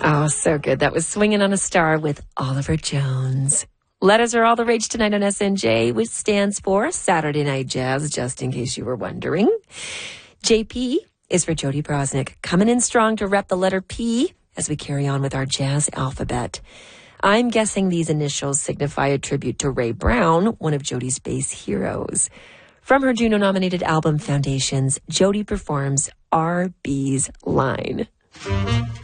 Oh, so good. That was Swinging on a Star with Oliver Jones. Letters are all the rage tonight on SNJ, which stands for Saturday Night Jazz, just in case you were wondering. JP is for Jody Brosnick, coming in strong to rep the letter P as we carry on with our jazz alphabet. I'm guessing these initials signify a tribute to Ray Brown, one of Jody's bass heroes. From her Juno-nominated album Foundations, Jody performs R.B.'s Line.